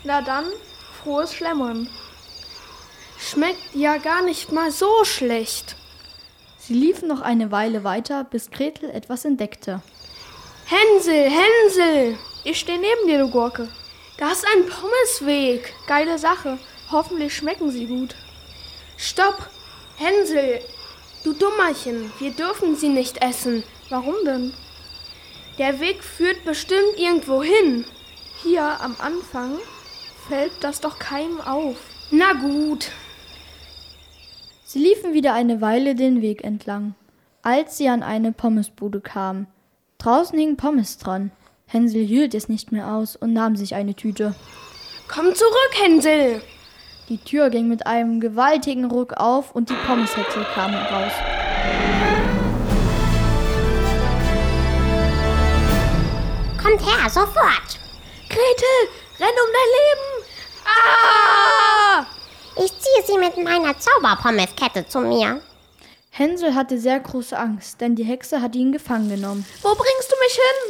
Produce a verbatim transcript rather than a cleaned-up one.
Na dann, frohes Schlemmern. Schmeckt ja gar nicht mal so schlecht. Sie liefen noch eine Weile weiter, bis Gretel etwas entdeckte. Hänsel, Hänsel! Ich stehe neben dir, du Gurke. Da ist ein Pommesweg. Geile Sache. Hoffentlich schmecken sie gut. Stopp! Hänsel, du Dummerchen, wir dürfen sie nicht essen. Warum denn? Der Weg führt bestimmt irgendwo hin. Hier am Anfang fällt das doch keinem auf. Na gut. Sie liefen wieder eine Weile den Weg entlang, als sie an eine Pommesbude kamen. Draußen hing Pommes dran. Hänsel hielt es nicht mehr aus und nahm sich eine Tüte. Komm zurück, Hänsel! Die Tür ging mit einem gewaltigen Ruck auf und die Pommeshexe kam heraus. Kommt her, sofort! Gretel, renn um dein Leben! Ah! Ich ziehe sie mit meiner Zauberpommeskette zu mir. Hänsel hatte sehr große Angst, denn die Hexe hatte ihn gefangen genommen. Wo bringst du mich hin?